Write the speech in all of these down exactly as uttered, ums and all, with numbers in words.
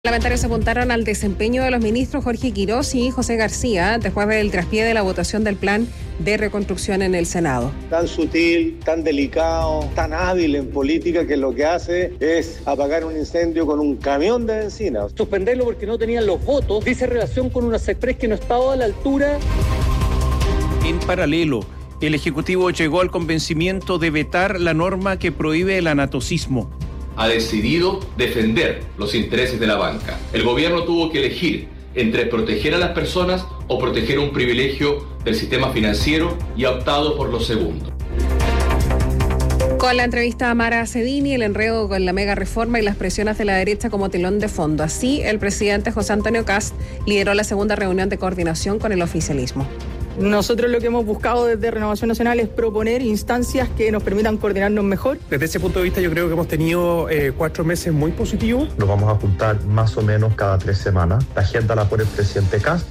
Parlamentarios apuntaron al desempeño de los ministros Jorge Quirós y José García después del traspié de la votación del plan de reconstrucción en el Senado. Tan sutil, tan delicado, tan hábil en política que lo que hace es apagar un incendio con un camión de benzina. Suspenderlo porque no tenían los votos dice relación con una CEPRES que no estaba a la altura. En paralelo, el Ejecutivo llegó al convencimiento de vetar la norma que prohíbe el anatocismo. Ha decidido defender los intereses de la banca. El gobierno tuvo que elegir entre proteger a las personas o proteger un privilegio del sistema financiero y ha optado por lo segundo. Con la entrevista a Mara Cedini, el enredo con la mega reforma y las presiones de la derecha como telón de fondo. Así, el presidente José Antonio Kast lideró la segunda reunión de coordinación con el oficialismo. Nosotros lo que hemos buscado desde Renovación Nacional es proponer instancias que nos permitan coordinarnos mejor. Desde ese punto de vista yo creo que hemos tenido eh, cuatro meses muy positivos. Nos vamos a juntar más o menos cada tres semanas. La agenda la pone el presidente Kast.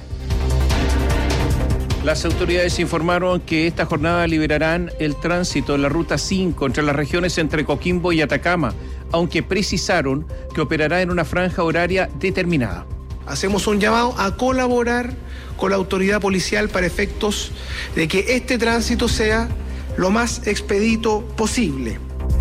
Las autoridades informaron que esta jornada liberarán el tránsito en la Ruta cinco entre las regiones entre Coquimbo y Atacama, aunque precisaron que operará en una franja horaria determinada. Hacemos un llamado a colaborar con la autoridad policial para efectos de que este tránsito sea lo más expedito posible.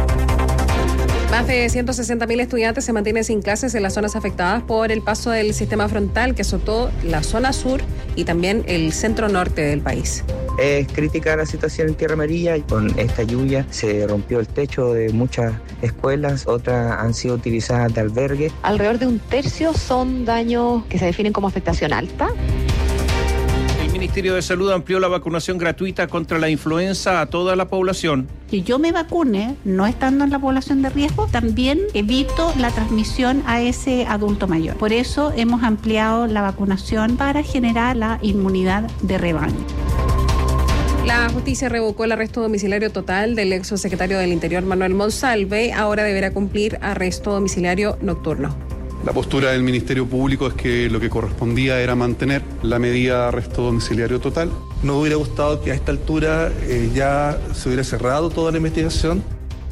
Más de ciento sesenta mil estudiantes se mantienen sin clases en las zonas afectadas por el paso del sistema frontal que azotó la zona sur y también el centro norte del país. Es crítica la situación en Tierra Amarilla. Con esta lluvia se rompió el techo de muchas escuelas, otras han sido utilizadas de albergue. Alrededor de un tercio son daños que se definen como afectación alta. El Ministerio de Salud amplió la vacunación gratuita contra la influenza a toda la población. Si yo me vacune, no estando en la población de riesgo, también evito la transmisión a ese adulto mayor. Por eso hemos ampliado la vacunación para generar la inmunidad de rebaño. La justicia revocó el arresto domiciliario total del ex secretario del Interior Manuel Monsalve. Ahora deberá cumplir arresto domiciliario nocturno. La postura del Ministerio Público es que lo que correspondía era mantener la medida de arresto domiciliario total. Nos hubiera gustado que a esta altura eh, ya se hubiera cerrado toda la investigación.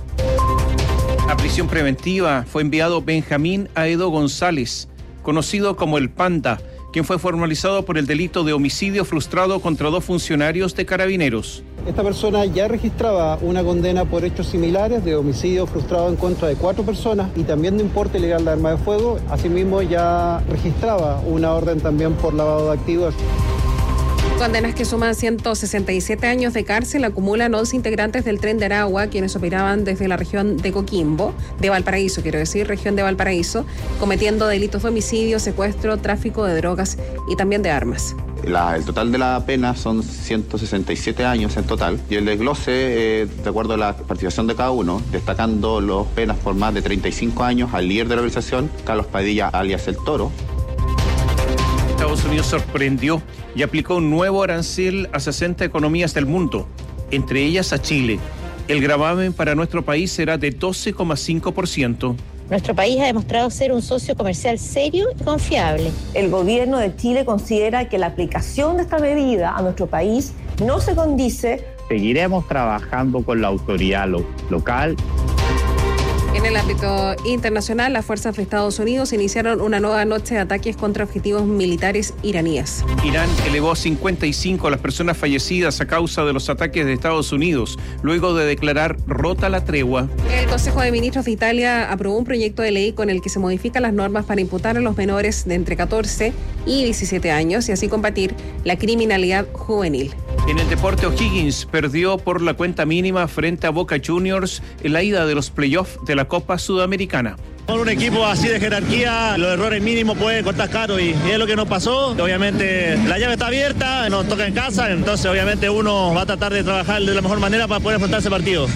A prisión preventiva fue enviado Benjamín Aedo González, conocido como el Panda, quien fue formalizado por el delito de homicidio frustrado contra dos funcionarios de Carabineros. Esta persona ya registraba una condena por hechos similares de homicidio frustrado en contra de cuatro personas y también de importe ilegal de arma de fuego. Asimismo, ya registraba una orden también por lavado de activos. Condenas que suman ciento sesenta y siete años de cárcel acumulan once integrantes del Tren de Aragua, quienes operaban desde la región de Coquimbo, de Valparaíso, quiero decir, región de Valparaíso, cometiendo delitos de homicidio, secuestro, tráfico de drogas y también de armas. La, el total de la pena son ciento sesenta y siete años en total y el desglose, eh, de acuerdo a la participación de cada uno, destacando las penas por más de treinta y cinco años al líder de la organización, Carlos Padilla, alias El Toro. Estados Unidos sorprendió y aplicó un nuevo arancel a sesenta economías del mundo, entre ellas a Chile. El gravamen para nuestro país será de doce coma cinco por ciento. Nuestro país ha demostrado ser un socio comercial serio y confiable. El gobierno de Chile considera que la aplicación de esta medida a nuestro país no se condice. Seguiremos trabajando con la autoridad lo- local. En el ámbito internacional, las fuerzas de Estados Unidos iniciaron una nueva noche de ataques contra objetivos militares iraníes. Irán elevó a cincuenta y cinco las personas fallecidas a causa de los ataques de Estados Unidos, luego de declarar rota la tregua. El Consejo de Ministros de Italia aprobó un proyecto de ley con el que se modifican las normas para imputar a los menores de entre catorce y diecisiete años y así combatir la criminalidad juvenil. En el deporte, O'Higgins perdió por la cuenta mínima frente a Boca Juniors en la ida de los playoffs de la Copa Sudamericana. Con un equipo así de jerarquía, los errores mínimos pueden cortar caro y es lo que nos pasó. Obviamente la llave está abierta, nos toca en casa, entonces obviamente uno va a tratar de trabajar de la mejor manera para poder afrontar ese partido.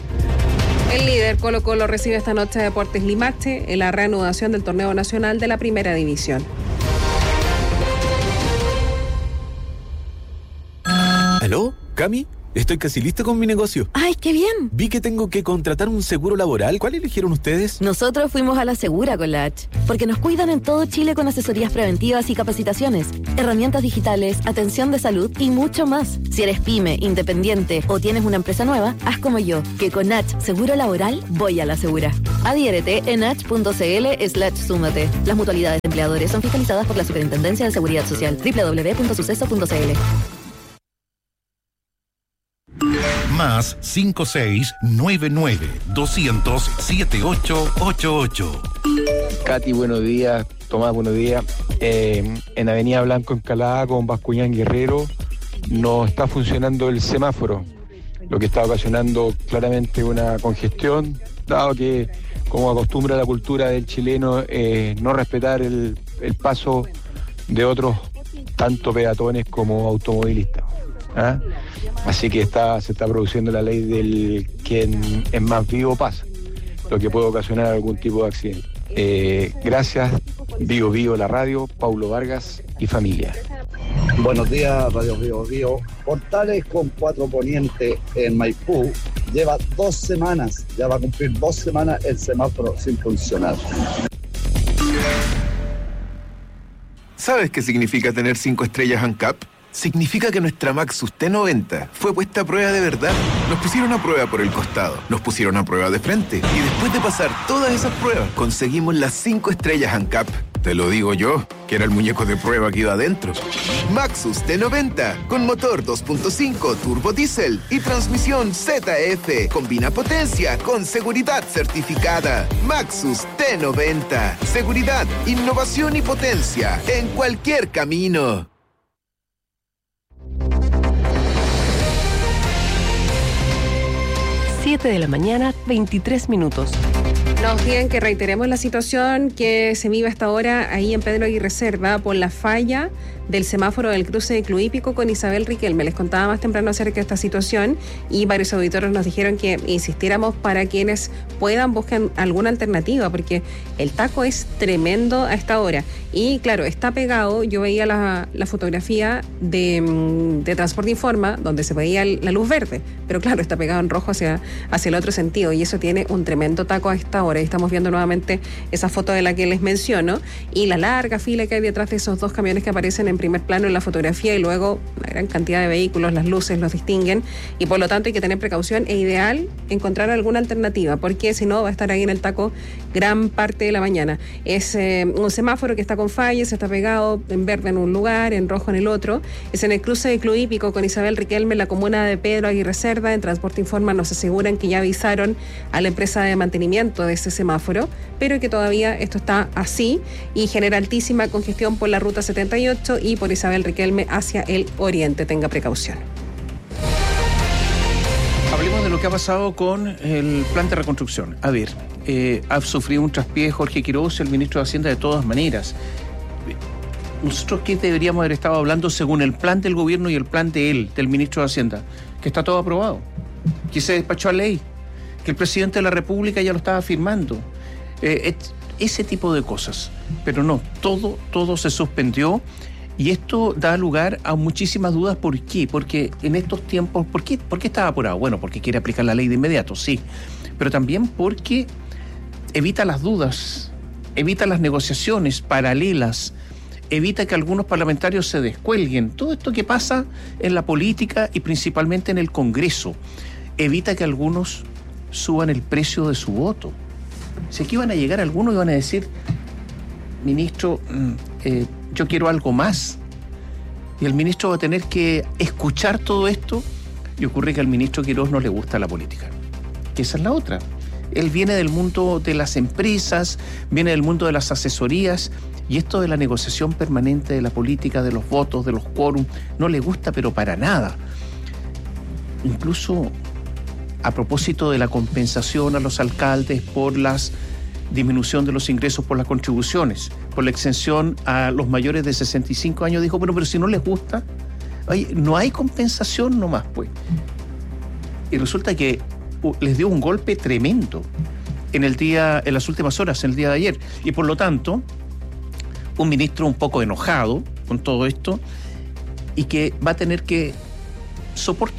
El líder Colo Colo recibe esta noche a Deportes Limache en la reanudación del torneo nacional de la Primera División. ¿Aló? ¿Cami? estoy casi listo con mi negocio. ¡Ay, qué bien! Vi que tengo que contratar un seguro laboral. ¿Cuál eligieron ustedes? Nosotros fuimos a la Segura con la H, porque nos cuidan en todo Chile con asesorías preventivas y capacitaciones, herramientas digitales, atención de salud y mucho más. Si eres pyme, independiente o tienes una empresa nueva, haz como yo, que con H Seguro Laboral voy a la Segura. Adhiérete en h.cl slash súmate. Las mutualidades de empleadores son fiscalizadas por la Superintendencia de Seguridad Social. doble u doble u doble u punto suceso punto c l. Más cinco seis nueve nueve dos cero cero siete ocho ocho ocho. Katy, buenos días. Tomás, buenos días. Eh, en Avenida Blanco Encalada con Bascuñán Guerrero no está funcionando el semáforo, lo que está ocasionando claramente una congestión, dado que, como acostumbra la cultura del chileno, eh, no respetar el, el paso de otros, tanto peatones como automovilistas. ¿Ah? Así que está, se está produciendo la ley del quien es más vivo pasa, lo que puede ocasionar algún tipo de accidente. Eh, gracias, Vivo Vivo la radio, Paulo Vargas y familia. Buenos días, Radio Vivo Vivo. Portales con Cuatro Poniente en Maipú lleva dos semanas, ya va a cumplir dos semanas el semáforo sin funcionar. ¿Sabes qué significa tener cinco estrellas ANCAP? Significa que nuestra Maxus T noventa fue puesta a prueba de verdad. Nos pusieron a prueba por el costado, nos pusieron a prueba de frente y después de pasar todas esas pruebas conseguimos las cinco estrellas ANCAP. Te lo digo yo, que era el muñeco de prueba que iba adentro. Maxus T noventa, con motor dos punto cinco turbo diésel y transmisión Z F. Combina potencia con seguridad certificada. Maxus T noventa. Seguridad, innovación y potencia en cualquier camino. siete de la mañana, veintitrés minutos. Nos piden que reiteremos la situación que se vive hasta ahora ahí en Pedro Aguirre Cerda por la falla del semáforo del cruce de Cluípico con Isabel Riquelme. Les contaba más temprano acerca de esta situación y varios auditores nos dijeron que insistiéramos para quienes puedan busquen alguna alternativa, porque el taco es tremendo a esta hora. Y claro, está pegado, yo veía la, la fotografía de, de Transporte Informa, donde se veía la luz verde, pero claro, está pegado en rojo hacia, hacia el otro sentido, y eso tiene un tremendo taco a esta hora. Y estamos viendo nuevamente esa foto de la que les menciono, y la larga fila que hay detrás de esos dos camiones que aparecen en primer plano en la fotografía, y luego una gran cantidad de vehículos, las luces los distinguen, y por lo tanto hay que tener precaución e ideal encontrar alguna alternativa, porque si no va a estar ahí en el taco gran parte de la mañana. Es eh, un semáforo que está con fallas, está pegado en verde en un lugar, en rojo en el otro. Es en el cruce de Cluípico con Isabel Riquelme, en la comuna de Pedro Aguirre Cerda. En Transporte Informa nos aseguran que ya avisaron a la empresa de mantenimiento de ese semáforo, pero que todavía esto está así y genera altísima congestión por la ruta setenta y ocho y por Isabel Riquelme hacia el oriente. Tenga precaución. Hablemos de lo que ha pasado con el plan de reconstrucción. A ver, eh, ha sufrido un traspié Jorge Quiroz, el ministro de Hacienda, de todas maneras. Nosotros, ¿qué deberíamos haber estado hablando según el plan del gobierno y el plan de él, del ministro de Hacienda? Que está todo aprobado, que se despachó a ley, que el presidente de la República ya lo estaba firmando. Eh, et, ese tipo de cosas. Pero no, todo, todo se suspendió. Y esto da lugar a muchísimas dudas. ¿Por qué? Porque en estos tiempos, ¿por qué, ¿por qué estaba apurado? Bueno, porque quiere aplicar la ley de inmediato, sí. Pero también porque evita las dudas, evita las negociaciones paralelas, evita que algunos parlamentarios se descuelguen. Todo esto que pasa en la política y principalmente en el Congreso. Evita que algunos suban el precio de su voto. Si aquí van a llegar algunos y van a decir, ministro, eh, yo quiero algo más. Y el ministro va a tener que escuchar todo esto, y ocurre que al ministro Quiroz no le gusta la política. Que esa es la otra. Él viene del mundo de las empresas, viene del mundo de las asesorías, y esto de la negociación permanente de la política, de los votos, de los quórum, no le gusta, pero para nada. Incluso a propósito de la compensación a los alcaldes por la disminución de los ingresos por las contribuciones, por la exención a los mayores de sesenta y cinco años, dijo, bueno, pero si no les gusta, oye, no hay compensación nomás, pues. Y resulta que uh, les dio un golpe tremendo en el día, en las últimas horas, en el día de ayer. Y por lo tanto, un ministro un poco enojado con todo esto y que va a tener que soportar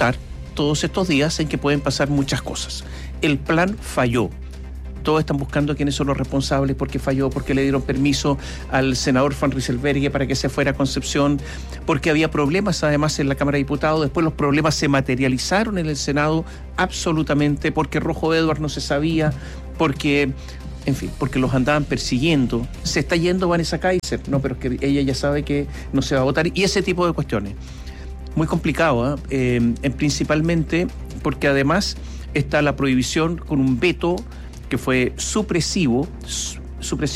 todos estos días en que pueden pasar muchas cosas. El plan falló. Todos están buscando quiénes son los responsables, porque falló, porque le dieron permiso al senador Van Rysselberghe para que se fuera a Concepción, porque había problemas además en la Cámara de Diputados, después los problemas se materializaron en el Senado absolutamente, porque Rojo Edwards no se sabía, porque, en fin, porque los andaban persiguiendo. Se está yendo Vanessa Kaiser, no, pero es que ella ya sabe que no se va a votar, y ese tipo de cuestiones. Muy complicado, ¿eh? Eh, principalmente porque además está la prohibición con un veto que fue supresivo, supresivo